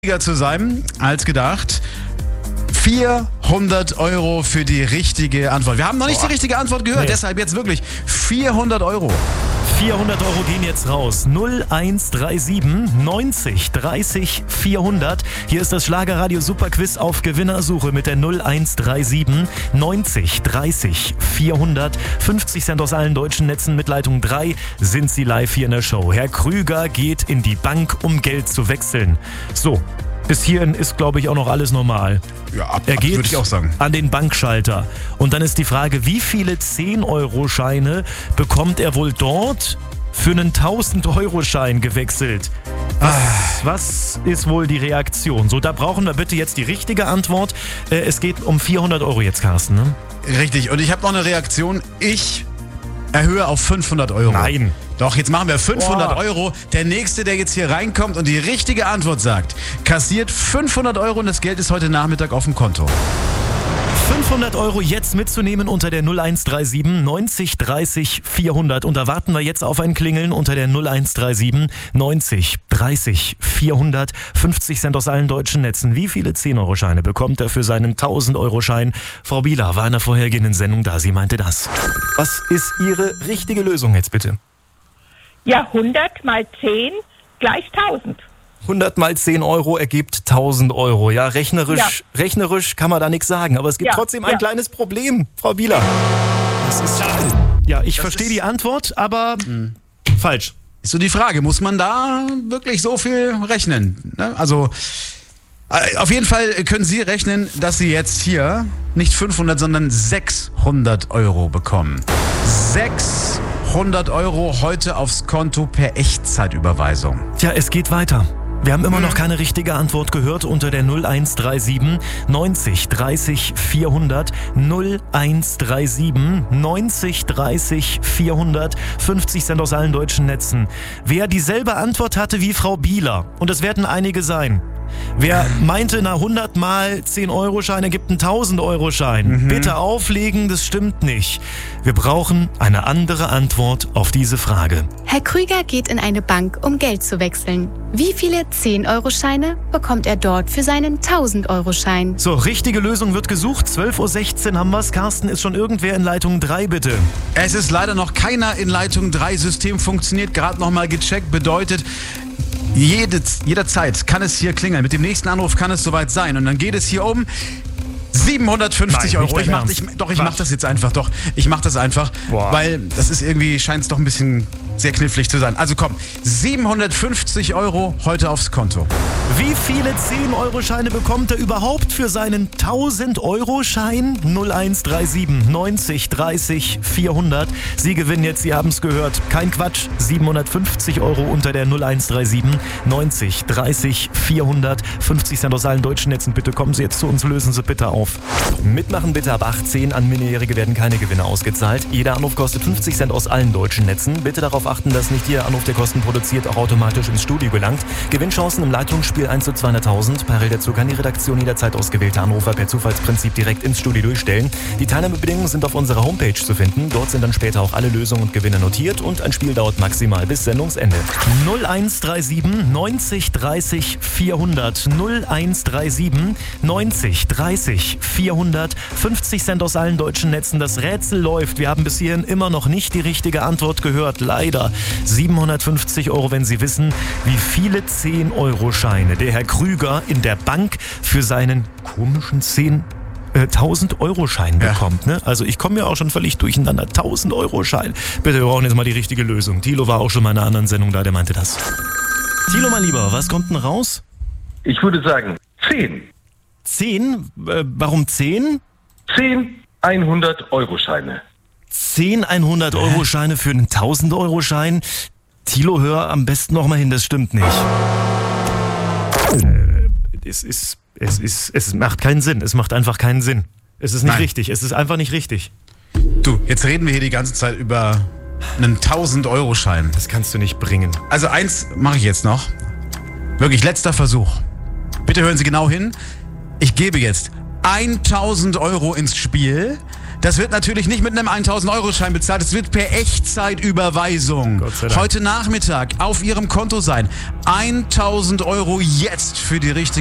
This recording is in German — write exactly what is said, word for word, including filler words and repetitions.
Zu sein als gedacht. vierhundert Euro für die richtige Antwort. Wir haben noch nicht Boah. die richtige Antwort gehört, nee. Deshalb jetzt wirklich vierhundert Euro. vierhundert Euro gehen jetzt raus. null eins drei sieben neunzig dreißig vierhundert. Hier ist das Schlagerradio Superquiz auf Gewinnersuche mit der null eins drei sieben neunzig dreißig vierhundert. fünfzig Cent aus allen deutschen Netzen mit Leitung drei sind Sie live hier in der Show. Herr Krüger geht in die Bank, um Geld zu wechseln. So, bis hierhin ist, glaube ich, auch noch alles normal. Ja, ab, er geht würde ich auch sagen. an den Bankschalter. Und dann ist die Frage, wie viele zehn-Euro-Scheine bekommt er wohl dort für einen tausend-Euro-Schein gewechselt? Was, was ist wohl die Reaktion? So, da brauchen wir bitte jetzt die richtige Antwort. Äh, es geht um vierhundert Euro jetzt, Carsten, ne? Richtig. Und ich habe noch eine Reaktion. Ich erhöhe auf fünfhundert Euro. Nein. Doch, jetzt machen wir fünfhundert Boah. Euro. Der Nächste, der jetzt hier reinkommt und die richtige Antwort sagt, kassiert fünfhundert Euro und das Geld ist heute Nachmittag auf dem Konto. fünfhundert Euro jetzt mitzunehmen unter der null eins drei sieben neunzig dreißig vierhundert. Und da warten wir jetzt auf ein Klingeln unter der null eins drei sieben neunzig dreißig vierhundert. fünfzig Cent aus allen deutschen Netzen. Wie viele zehn-Euro-Scheine bekommt er für seinen tausend-Euro-Schein? Frau Bieler war in der vorhergehenden Sendung da. Sie meinte das. Was ist Ihre richtige Lösung jetzt bitte? Ja, hundert mal zehn gleich tausend. hundert mal zehn Euro ergibt tausend Euro. Ja, rechnerisch, ja. rechnerisch kann man da nichts sagen. Aber es gibt ja, trotzdem ein ja. kleines Problem, Frau Bieler. Das ist Ja, ich das verstehe die Antwort, aber mh. falsch. Ist so die Frage, muss man da wirklich so viel rechnen? Ne? Also, auf jeden Fall können Sie rechnen, dass Sie jetzt hier nicht fünfhundert, sondern sechshundert Euro bekommen. sechshundert Euro heute aufs Konto per Echtzeitüberweisung. Tja, es geht weiter. Wir haben immer noch keine richtige Antwort gehört unter der null eins drei sieben neunzig dreißig vierhundert. null eins drei sieben neunzig dreißig vierhundert. fünfzig Cent aus allen deutschen Netzen. Wer dieselbe Antwort hatte wie Frau Bieler, und es werden einige sein, wer meinte, na hundert mal zehn-Euro-Schein ergibt einen tausend-Euro-Schein. Mhm. Bitte auflegen, das stimmt nicht. Wir brauchen eine andere Antwort auf diese Frage. Herr Krüger geht in eine Bank, um Geld zu wechseln. Wie viele zehn-Euro-Scheine bekommt er dort für seinen tausend-Euro-Schein? So, richtige Lösung wird gesucht. zwölf Uhr sechzehn haben wir's. Carsten, ist schon irgendwer in Leitung drei, bitte? Es ist leider noch keiner in Leitung drei. System funktioniert, gerade nochmal gecheckt. Bedeutet, Jede, jederzeit kann es hier klingeln. Mit dem nächsten Anruf kann es soweit sein. Und dann geht es hier um siebenhundertfünfzig Nein, Euro. Ich mach, ich, doch, ich mach das jetzt einfach. Doch, ich mach das einfach. Boah. Weil das ist irgendwie, scheint es doch ein bisschen sehr knifflig zu sein. Also komm, siebenhundertfünfzig Euro heute aufs Konto. Wie viele zehn-Euro-Scheine bekommt er überhaupt für seinen tausend-Euro-Schein? null eins drei sieben neunzig dreißig vierhundert. Sie gewinnen jetzt, Sie haben es gehört. Kein Quatsch, siebenhundertfünfzig Euro unter der null eins drei sieben neunzig dreißig vierhundert. fünfzig Cent aus allen deutschen Netzen. Bitte kommen Sie jetzt zu uns, lösen Sie bitte auf. Mitmachen bitte ab achtzehn. An Minderjährige werden keine Gewinne ausgezahlt. Jeder Anruf kostet fünfzig Cent aus allen deutschen Netzen. Bitte darauf achten, dass nicht jeder Anruf, der Kosten produziert, auch automatisch ins Studio gelangt. Gewinnchancen im Leitungsspiel eins zu zweihunderttausend. Parallel dazu kann die Redaktion jederzeit ausgewählte Anrufer per Zufallsprinzip direkt ins Studio durchstellen. Die Teilnahmebedingungen sind auf unserer Homepage zu finden. Dort sind dann später auch alle Lösungen und Gewinne notiert und ein Spiel dauert maximal bis Sendungsende. null eins drei sieben neunzig dreißig vierhundert. null eins drei sieben neunzig dreißig vierhundert. fünfzig Cent aus allen deutschen Netzen. Das Rätsel läuft. Wir haben bis hierhin immer noch nicht die richtige Antwort gehört. Leider. siebenhundertfünfzig Euro, wenn Sie wissen, wie viele zehn-Euro-Scheine der Herr Krüger in der Bank für seinen komischen zehn tausend-Euro-Schein bekommt. Ne? Also ich komme ja auch schon völlig durcheinander. tausend-Euro-Schein. Bitte, wir brauchen jetzt mal die richtige Lösung. Thilo war auch schon mal in einer anderen Sendung da, der meinte das. Thilo, mein Lieber, was kommt denn raus? Ich würde sagen zehn. zehn? Äh, warum zehn? zehn hundert-Euro-Scheine. zehn hundert-Euro-Scheine für einen tausend-Euro-Schein? Thilo, hör am besten noch mal hin, das stimmt nicht. Äh, es ist, es ist, es macht keinen Sinn. Es macht einfach keinen Sinn. Es ist nicht Nein. richtig. Es ist einfach nicht richtig. Du, jetzt reden wir hier die ganze Zeit über einen tausend-Euro-Schein. Das kannst du nicht bringen. Also eins mache ich jetzt noch. Wirklich, letzter Versuch. Bitte hören Sie genau hin. Ich gebe jetzt tausend Euro ins Spiel. Das wird natürlich nicht mit einem tausend-Euro-Schein bezahlt, es wird per Echtzeitüberweisung Gott sei Dank. heute Nachmittag auf Ihrem Konto sein. tausend Euro jetzt für die richtige